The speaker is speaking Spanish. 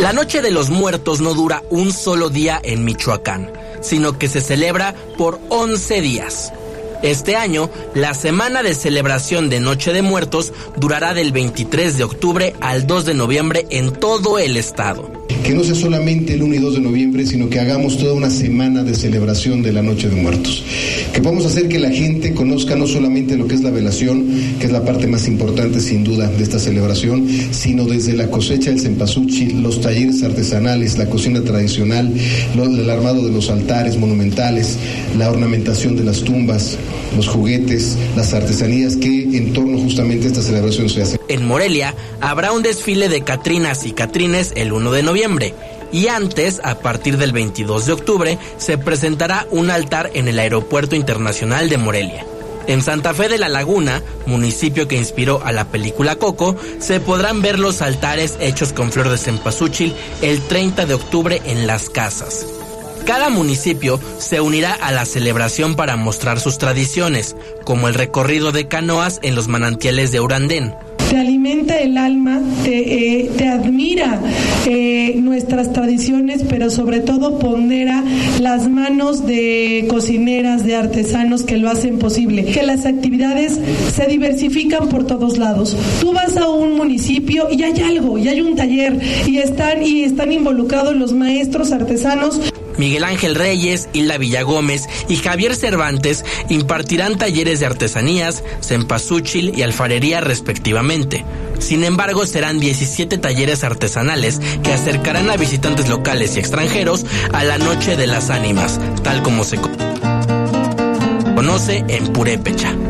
La Noche de los Muertos no dura un solo día en Michoacán, sino que se celebra por 11 días. Este año, la semana de celebración de Noche de Muertos durará del 23 de octubre al 2 de noviembre en todo el estado. Que no sea solamente el 1 y 2 de noviembre, sino que hagamos toda una semana de celebración de la Noche de Muertos. Que podamos hacer que la gente conozca no solamente lo que es la velación, que es la parte más importante sin duda de esta celebración, sino desde la cosecha del cempasúchil, los talleres artesanales, la cocina tradicional, el armado de los altares monumentales, la ornamentación de las tumbas, los juguetes, las artesanías que en torno justamente a esta celebración se hacen. En Morelia habrá un desfile de catrinas y catrines el 1 de noviembre y antes, a partir del 22 de octubre, se presentará un altar en el Aeropuerto Internacional de Morelia. En Santa Fe de la Laguna, municipio que inspiró a la película Coco, se podrán ver los altares hechos con flor de cempasúchil el 30 de octubre en las casas. Cada municipio se unirá a la celebración para mostrar sus tradiciones, como el recorrido de canoas en los manantiales de Urandén. Te alimenta el alma, te admira nuestras tradiciones, pero sobre todo pondera las manos de cocineras, de artesanos que lo hacen posible. Que las actividades se diversifican por todos lados. Tú vas a un municipio y hay algo, y hay un taller, y están involucrados los maestros artesanos. Miguel Ángel Reyes, Hilda Villagómez y Javier Cervantes impartirán talleres de artesanías, cempasúchil y alfarería respectivamente. Sin embargo, serán 17 talleres artesanales que acercarán a visitantes locales y extranjeros a la Noche de las Ánimas, tal como se conoce en Purépecha.